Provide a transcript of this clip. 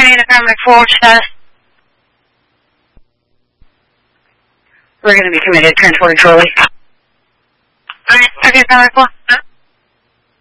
Returning to paramedic forward status. We're going to be committed, transporting shortly. Okay, paramedic 4.